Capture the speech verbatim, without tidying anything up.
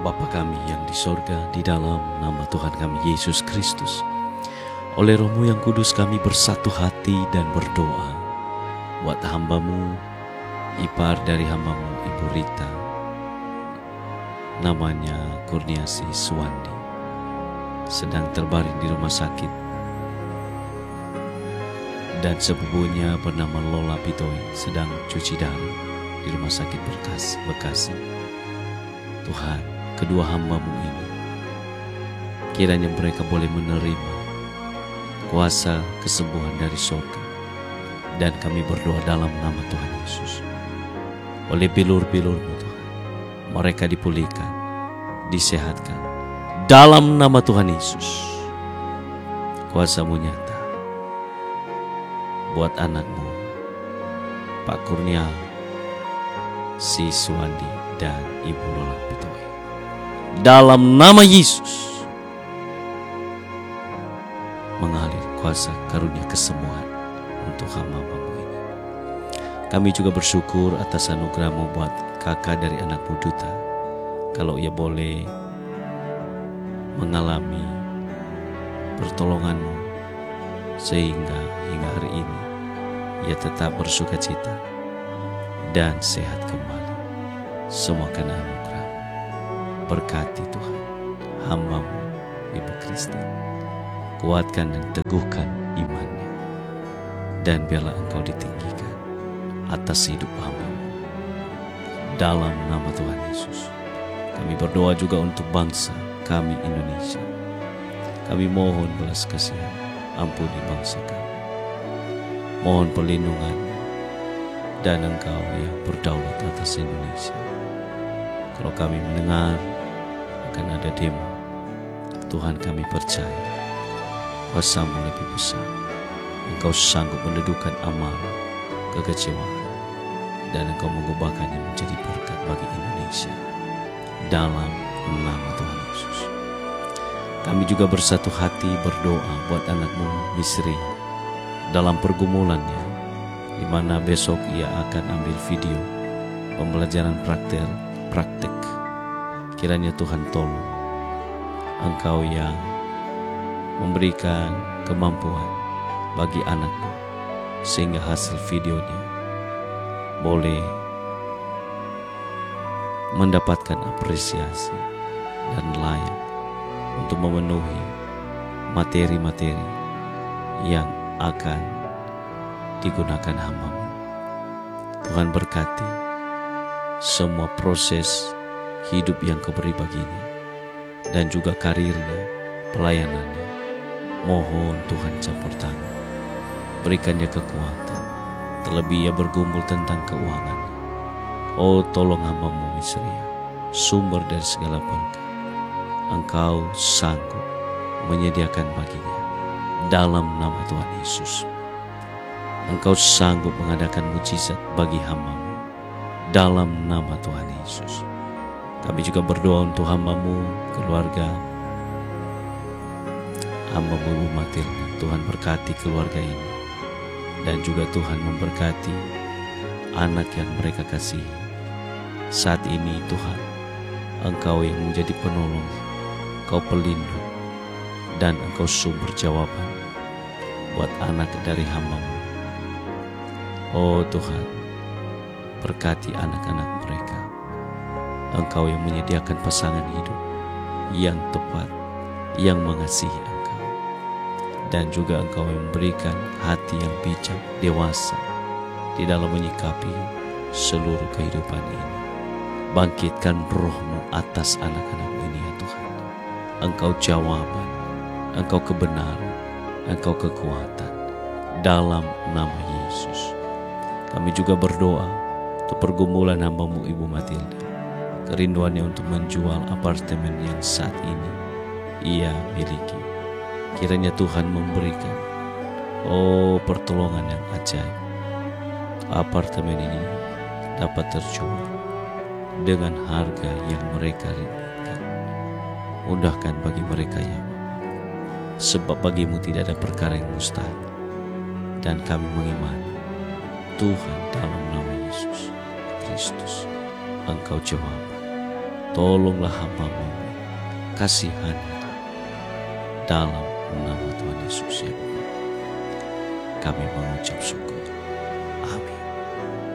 Bapa kami yang di sorga, di dalam nama Tuhan kami Yesus Kristus, oleh Roh-Mu yang kudus kami bersatu hati dan berdoa buat hamba-Mu, ipar dari hamba-Mu Ibu Rita, namanya Kurniasi Suwandi, sedang terbaring di rumah sakit, dan sepupunya bernama Lola Pitoy sedang cuci darah di rumah sakit Bekasi. Bekasi. Tuhan, kedua hamba-Mu ini, kiranya mereka boleh menerima kuasa kesembuhan dari surga. Dan kami berdoa dalam nama Tuhan Yesus, oleh bilur-bilur-Mu Tuhan, mereka dipulihkan, disehatkan dalam nama Tuhan Yesus. Kuasa-Mu nyata buat anak-Mu Pak Kurnia Si Suwandi dan Ibu Lola Pitoy, dalam nama Yesus. Mengalir kuasa karunia kesembuhan untuk hamba-Mu ini. Kami juga bersyukur atas anugerah-Mu buat kakak dari anak-Mu Duta, kalau ia boleh mengalami pertolongan-Mu sehingga hingga hari ini ia tetap bersuka cita dan sehat kembali. Semua karena anugerah. Berkati Tuhan hamba-Mu Ibu Kristen, kuatkan dan teguhkan imannya, dan biarlah Engkau ditinggikan atas hidup hamba-Mu. Dalam nama Tuhan Yesus, kami berdoa juga untuk bangsa kami Indonesia. Kami mohon belas kasihan, ampuni bangsa kami. Mohon perlindungan dan Engkau yang berdaulat atas Indonesia. Kalau kami mendengar akan ada demo, Tuhan kami percaya kuasa-Mu lebih besar. Engkau sanggup mendudukkan amal kekecewaan, dan Engkau mengubahkannya menjadi berkat bagi Indonesia. Dalam nama Tuhan Yesus, kami juga bersatu hati berdoa buat anak-Mu Misri dalam pergumulannya, di mana besok ia akan ambil video pembelajaran praktek praktek. Kiranya Tuhan tolong, Engkau yang memberikan kemampuan bagi anakmu, sehingga hasil videonya boleh mendapatkan apresiasi dan layak untuk memenuhi materi-materi yang akan digunakan hamba-Mu. Tuhan berkati semua proses hidup yang Kau beri baginya, dan juga karirnya, pelayanannya. Mohon Tuhan campur tangan, berikannya kekuatan, terlebih ia bergumul tentang keuangan. Oh, tolong hamba-Mu Misria, sumber dari segala berkat. Engkau sanggup menyediakan baginya dalam nama Tuhan Yesus. Engkau sanggup mengadakan mujizat bagi hamba-Mu dalam nama Tuhan Yesus. Kami juga berdoa untuk hamba-Mu, keluarga hamba-Mu Ibu Matilda. Tuhan berkati keluarga ini, dan juga Tuhan memberkati anak yang mereka kasihi. Saat ini Tuhan, Engkau yang menjadi penolong, Engkau pelindung, dan Engkau sumber jawaban buat anak dari hamba-Mu. Oh Tuhan, berkati anak-anak mereka. Engkau yang menyediakan pasangan hidup yang tepat, yang mengasihi Engkau, dan juga Engkau yang memberikan hati yang bijak, dewasa di dalam menyikapi seluruh kehidupan ini. Bangkitkan Roh-Mu atas anak-anak ini ya Tuhan. Engkau jawaban, Engkau kebenaran, Engkau kekuatan, dalam nama Yesus. Kami juga berdoa untuk pergumulan hamba-Mu Ibu Matilda, kerinduannya untuk menjual apartemen yang saat ini ia miliki. Kiranya Tuhan memberikan oh pertolongan yang ajaib. Apartemen ini dapat terjual dengan harga yang mereka rindukan. Mudahkan bagi mereka yang mampu, sebab bagi-Mu tidak ada perkara yang mustahil. Dan kami mengimani Tuhan, dalam nama Yesus Kristus, Engkau jawaban tolonglah hamba-Mu, kasihani. Dalam nama Tuhan Yesus ya Bapa, kami mengucap syukur. Amin.